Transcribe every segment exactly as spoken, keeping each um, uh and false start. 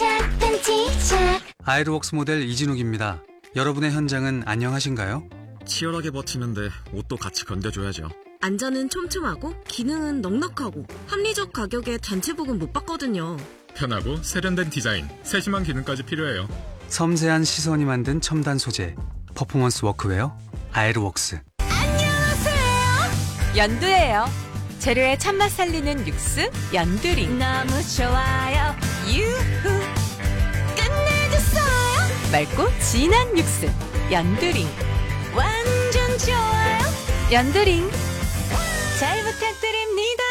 반짝 반짝. 아이르웍스 모델 이진욱입니다. 여러분의 현장은 안녕하신가요? 치열하게 버티는데 옷도 같이 건져줘야죠. 안전은 촘촘하고 기능은 넉넉하고 합리적 가격에 단체복은 못 받거든요. 편하고 세련된 디자인, 세심한 기능까지 필요해요. 섬세한 시선이 만든 첨단 소재, 퍼포먼스 워크웨어 아이르웍스. 연두예요. 재료의 참맛 살리는 육수 연두링. 너무 좋아요. 유후. 끝내줬어요. 맑고 진한 육수 연두링. 완전 좋아요. 연두링. 잘 부탁드립니다.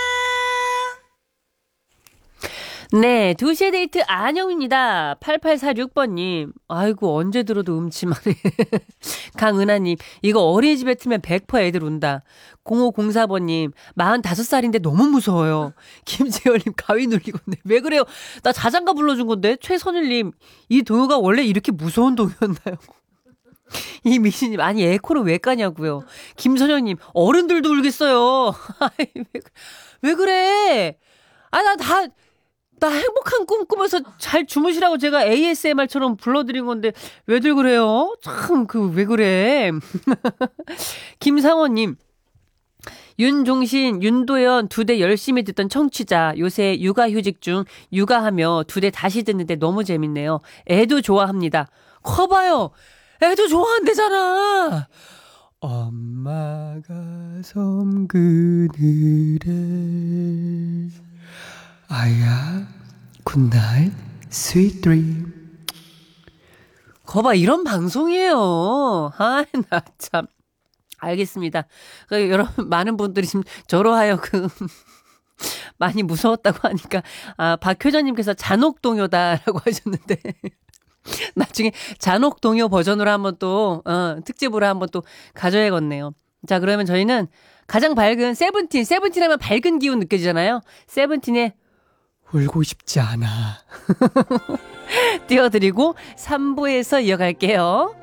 네, 두 시의 데이트 안영입니다. 팔팔사육 번님. 아이고, 언제 들어도 음침하네. 강은하님, 이거 어린이집에 틀면 백 퍼센트 애들 운다. 공오공사 번님, 마흔다섯 살인데 너무 무서워요. 김재열님, 가위 눌리고 있네. 왜 그래요? 나 자장가 불러준 건데. 최선일님, 이 동요가 원래 이렇게 무서운 동요였나요? 이미신님, 아니 에코를 왜 까냐고요. 김선영님, 어른들도 울겠어요. 왜, 왜 그래? 아, 나 다... 나 행복한 꿈 꾸면서 잘 주무시라고 제가 에이에스엠알처럼 불러드린 건데 왜들 그래요? 참 그 왜 그래? 김상원님, 윤종신, 윤도현 두 대 열심히 듣던 청취자 요새 육아휴직 중 육아하며 두 대 다시 듣는데 너무 재밌네요. 애도 좋아합니다. 커봐요. 애도 좋아한대잖아. 엄마가 섬 그늘에 아야, 굿나잇, 스윗 드림. 거봐, 이런 방송이에요. 아, 나 참. 알겠습니다. 그, 여러분, 많은 분들이 지금 저로 하여금 많이 무서웠다고 하니까, 아, 박효전님께서 잔혹동요다라고 하셨는데, 나중에 잔혹동요 버전으로 한번 또, 어, 특집으로 한번 또 가져야겠네요. 자, 그러면 저희는 가장 밝은 세븐틴, 세븐틴 하면 밝은 기운 느껴지잖아요. 세븐틴의 울고 싶지 않아. 띄워드리고 삼 부에서 이어갈게요.